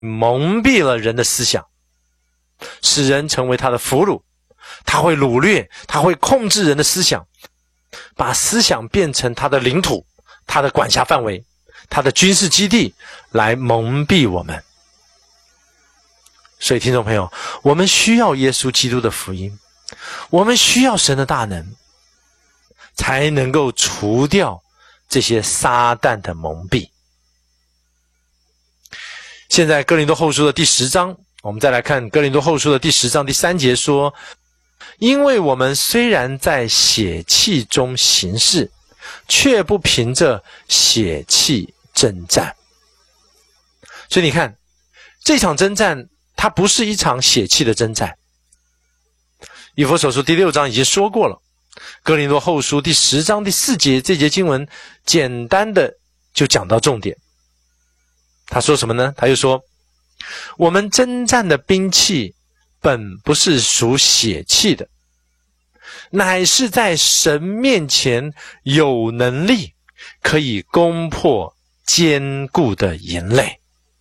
蒙蔽了人的思想，使人成为他的俘虏。他会掳掠，他会控制人的思想，把思想变成他的领土，他的管辖范围，他的军事基地，来蒙蔽我们。所以听众朋友，我们需要耶稣基督的福音，我们需要神的大能，才能够除掉这些撒旦的蒙蔽。现在哥林多后书的第10章，我们再来看哥林多后书的第10章第3节说，因为我们虽然在血气中行事，却不凭着血气征战。所以你看，这场征战它不是一场血气的征战。以弗所书第6章已经说过了，哥林多后书第10章第4节，这节经文简单的就讲到重点。他说什么呢？他就说，我们征战的兵器本不是属血气的，乃是在神面前有能力，可以攻破坚固的营垒。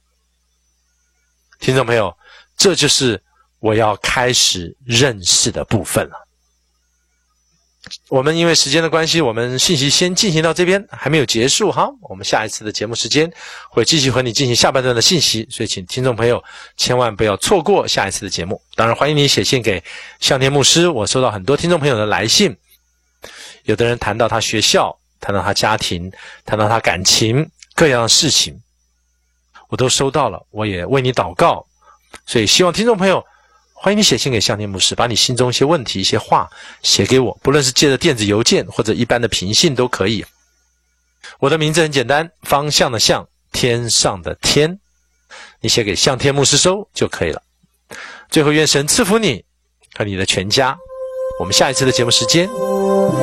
听众朋友，这就是我要开始认识的部分了。我们因为时间的关系，我们信息先进行到这边，还没有结束哈。我们下一次的节目时间会继续和你进行下半段的信息，所以请听众朋友千万不要错过下一次的节目。当然欢迎你写信给向天牧师，我收到很多听众朋友的来信，有的人谈到他学校，谈到他家庭，谈到他感情，各样的事情我都收到了，我也为你祷告。所以希望听众朋友，欢迎你写信给向天牧师，把你心中一些问题一些话写给我，不论是借着电子邮件或者一般的平信都可以。我的名字很简单，方向的向，天上的天，你写给向天牧师收就可以了。最后愿神赐福你和你的全家，我们下一次的节目时间